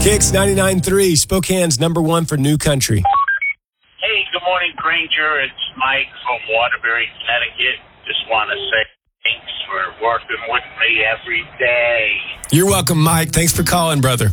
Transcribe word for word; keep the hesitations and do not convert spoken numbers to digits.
Kicks ninety-nine point three, Spokane's number one for new country. Hey, good morning, Granger. It's Mike from Waterbury, Connecticut. Just want to say thanks for working with me every day. You're welcome, Mike. Thanks for calling, brother.